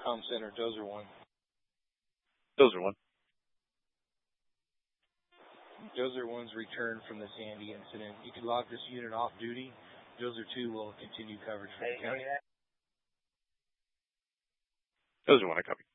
comm center, Dozer 1. Dozer 1. Dozer 1's returned from the Sandy incident. You can log this unit off duty. Dozer 2 will continue coverage for the county. Dozer 1, I copy.